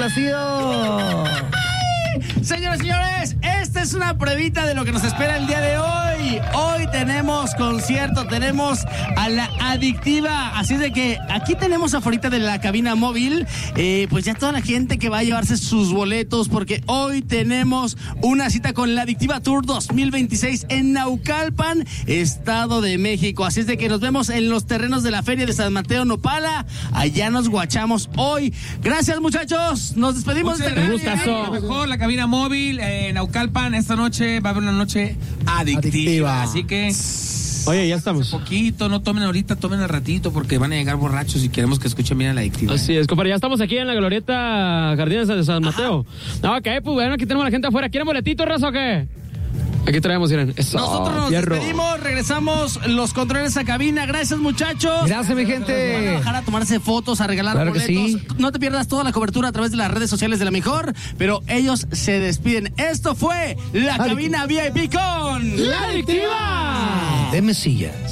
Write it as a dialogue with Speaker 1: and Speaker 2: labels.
Speaker 1: complacido.
Speaker 2: Señoras y señores, esta es una pruebita de lo que nos espera el día de hoy. Hoy tenemos concierto, tenemos a La Adictiva. Así de que aquí tenemos afuera de la cabina móvil, pues ya toda la gente que va a llevarse sus boletos, porque hoy tenemos una cita con La Adictiva Tour 2026 en Naucalpan, Estado de México. Así es de que nos vemos en los terrenos de la Feria de San Mateo Nopala. Allá nos guachamos hoy. Gracias, muchachos. Nos despedimos.
Speaker 3: Un gustazo. Mejor la cabina móvil en Naucalpan. Esta noche va a haber una noche adictiva. Así que...
Speaker 4: Oye, ya estamos.
Speaker 3: Poquito, no tomen ahorita, tomen al ratito porque van a llegar borrachos y queremos que escuchen bien a La Adictiva.
Speaker 4: Así es, compadre, ya estamos aquí en la glorieta Jardines de San Mateo. No, ok, pues bueno, aquí tenemos a la gente afuera. ¿Quieren boletitos, raza, o qué? Aquí traemos, miren. Eso,
Speaker 2: nosotros nos despedimos, regresamos los controles a cabina. Gracias, muchachos.
Speaker 1: Gracias, mi gente.
Speaker 2: Van a bajar a tomarse fotos, a regalar boletos. Sí. No te pierdas toda la cobertura a través de las redes sociales de La Mejor, pero ellos se despiden. Esto fue la cabina VIP con
Speaker 1: La Adictiva de Mesilla.